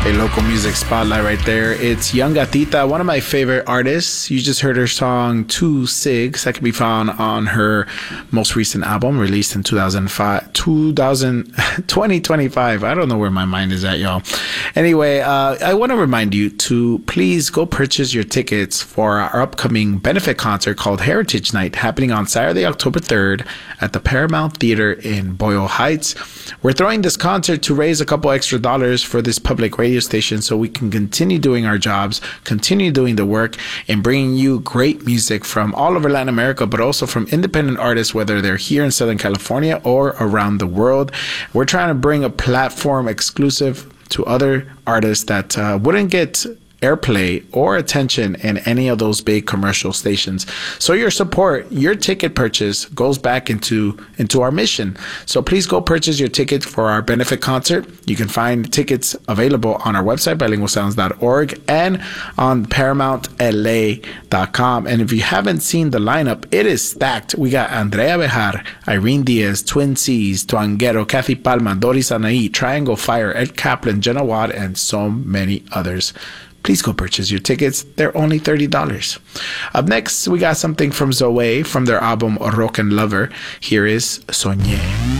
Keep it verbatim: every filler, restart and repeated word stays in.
A local music spotlight right there. It's Young Gatita, one of my favorite artists. You just heard her song Two Sigs that can be found on her most recent album released in two thousand five, two thousand, twenty twenty-five. I don't know where my mind is at, y'all. Anyway, uh, I want to remind you to please go purchase your tickets for our upcoming benefit concert called Heritage Night, happening on Saturday, October third at the Paramount Theater in Boyle Heights. We're throwing this concert to raise a couple extra dollars for this public radio station so we can continue doing our jobs, continue doing the work, and bringing you great music from all over Latin America, but also from independent artists, whether they're here in Southern California or around the world. We're trying to bring a platform exclusive to other artists that uh, wouldn't get airplay or attention in any of those big commercial stations. So your support, your ticket purchase goes back into into our mission. So please go purchase your ticket for our benefit concert. You can find tickets available on our website, bilingual sounds dot org, and on paramount l a dot com. And if you haven't seen the lineup, it is stacked. We got Andrea Bejar, Irene Diaz, Twin C's, Tuanguero, Kathy Palma, Doris Anaí, Triangle Fire, Ed Kaplan, Jenna Watt, and so many others. Please go purchase your tickets. They're only thirty dollars. Up next, we got something from Zoe from their album Rock and Lover. Here is Soñé.